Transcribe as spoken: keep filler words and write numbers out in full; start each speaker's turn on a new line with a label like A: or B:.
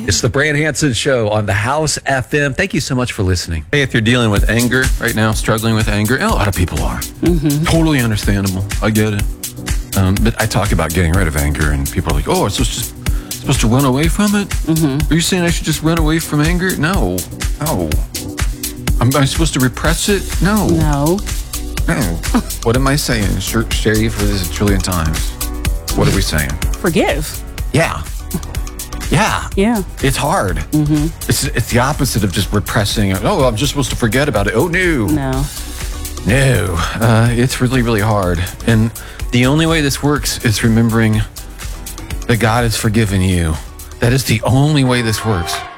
A: It's the Brand Hansen Show on the House F M. Thank you so much for listening.
B: Hey, if you're dealing with anger right now, struggling with anger, and a lot of people are. Mm-hmm. Totally understandable. I get it. Um, but I talk about getting rid of anger, and people are like, oh, I'm supposed to, supposed to run away from it? Mm-hmm. Are you saying I should just run away from anger? No. No. Am I supposed to repress it? No.
C: No.
B: No. What am I saying? Sure, Sherry, for this a trillion times. What are we saying?
C: Forgive.
B: Yeah. Yeah.
C: Yeah.
B: It's hard. Mm-hmm. It's it's the opposite of just repressing. Oh, I'm just supposed to forget about it. Oh, no.
C: No.
B: No. Uh, it's really, really hard. And the only way this works is remembering that God has forgiven you. That is the only way this works.